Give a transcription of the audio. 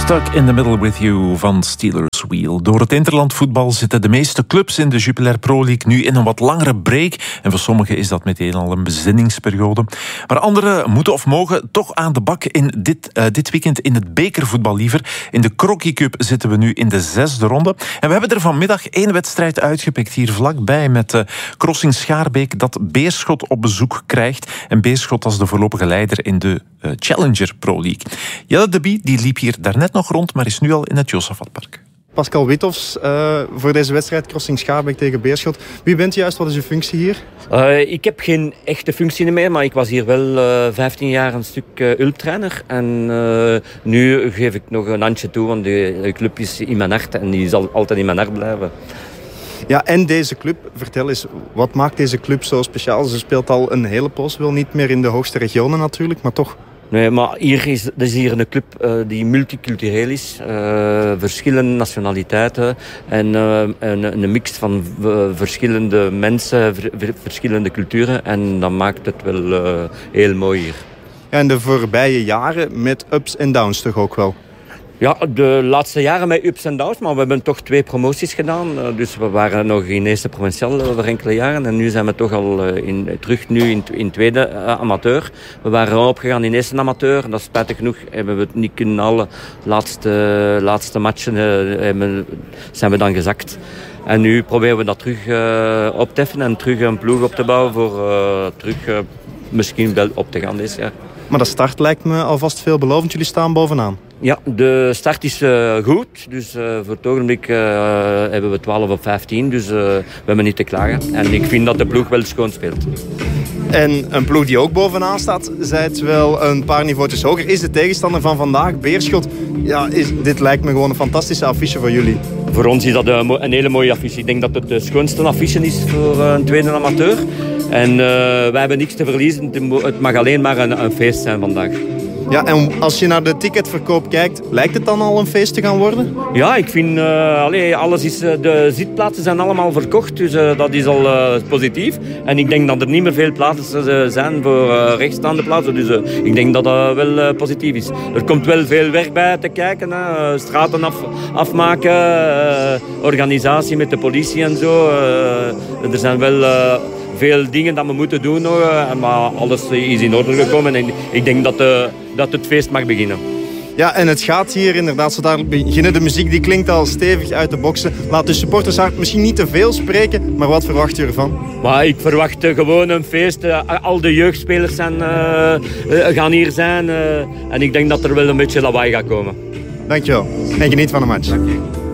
Stuck in the Middle with You van Steelers Wheel. Door het interlandvoetbal zitten de meeste clubs in de Jupiler Pro League nu in een wat langere break. En voor sommigen is dat meteen al een bezinningsperiode. Maar anderen moeten of mogen toch aan de bak in dit weekend in het bekervoetbal liever. In de Crocky Cup zitten we nu in de 6e ronde. En we hebben er vanmiddag 1 wedstrijd uitgepikt hier vlakbij met Crossing Schaarbeek dat Beerschot op bezoek krijgt. En Beerschot als de voorlopige leider in de Challenger Pro League. Jelle de Bie die liep hier daarnet nog rond, maar is nu al in het Josafatpark. Pascal Withoffs, voor deze wedstrijd Crossing Schaarbeek tegen Beerschot. Wie bent u juist? Wat is uw functie hier? Ik heb geen echte functie meer, maar ik was hier wel 15 jaar een stuk hulptrainer. En nu geef ik nog een handje toe, want de club is in mijn hart en die zal altijd in mijn hart blijven. Ja, en deze club, vertel eens, wat maakt deze club zo speciaal? Ze speelt al een hele poos, wel niet meer in de hoogste regionen natuurlijk, maar toch. Nee, maar hier is een club die multicultureel is. Verschillende nationaliteiten en een mix van verschillende mensen, verschillende culturen. En dat maakt het wel heel mooi hier. Ja, en de voorbije jaren met ups en downs toch ook wel? Ja, de laatste jaren met ups en downs, maar we hebben toch 2 promoties gedaan. Dus we waren nog in eerste provinciaal over enkele jaren. En nu zijn we toch al terug in tweede amateur. We waren opgegaan in eerste amateur. Dat spijtig genoeg hebben we het niet kunnen alle laatste matchen zijn we dan gezakt. En nu proberen we dat terug op te heffen en terug een ploeg op te bouwen voor terug misschien wel op te gaan dit jaar. Maar de start lijkt me alvast veelbelovend. Jullie staan bovenaan. Ja, de start is goed. Dus voor het ogenblik hebben we 12 op 15. Dus we hebben niet te klagen. En ik vind dat de ploeg wel schoon speelt. En een ploeg die ook bovenaan staat, zijt wel een paar niveautjes hoger, is de tegenstander van vandaag, Beerschot. Ja, dit lijkt me gewoon een fantastische affiche voor jullie. Voor ons is dat een hele mooie affiche. Ik denk dat het de schoonste affiche is voor een tweede amateur. En wij hebben niks te verliezen. Het mag alleen maar een feest zijn vandaag. Ja, en als je naar de ticketverkoop kijkt, lijkt het dan al een feest te gaan worden? Ja, ik vind, alles is, de zitplaatsen zijn allemaal verkocht, dus dat is al positief. En ik denk dat er niet meer veel plaatsen zijn voor rechtstaande plaatsen, dus ik denk dat dat wel positief is. Er komt wel veel werk bij te kijken, straten afmaken, organisatie met de politie en zo. Er zijn wel veel dingen dat we moeten doen nog, maar alles is in orde gekomen en ik denk dat het feest mag beginnen. Ja, en het gaat hier inderdaad zo daar beginnen. De muziek die klinkt al stevig uit de boksen. Laat de supportershart misschien niet te veel spreken, maar wat verwacht u ervan? Maar ik verwacht gewoon een feest. Al de jeugdspelers gaan hier zijn en ik denk dat er wel een beetje lawaai gaat komen. Dankjewel en geniet van de match. Dank je.